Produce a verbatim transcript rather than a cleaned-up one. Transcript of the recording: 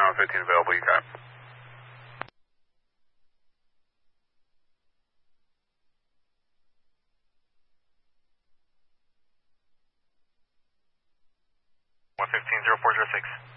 one fifteen available, you got it. one fifteen, zero four zero six.